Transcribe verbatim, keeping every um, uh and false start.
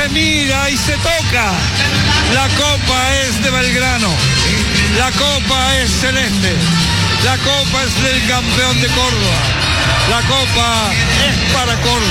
se mira y se toca. La copa es de Belgrano, la copa es celeste, la copa es del campeón de Córdoba, la copa es para Córdoba.